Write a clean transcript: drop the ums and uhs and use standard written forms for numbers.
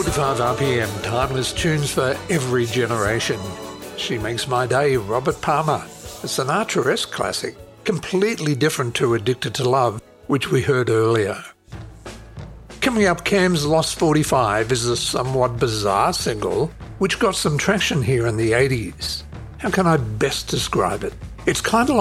45 RPM, timeless tunes for every generation. She Makes My Day, Robert Palmer. A Sinatra-esque classic, completely different to Addicted to Love, which we heard earlier. Coming up, Cam's Lost 45 is a somewhat bizarre single which got some traction here in the 80s. How can I best describe it? It's kind of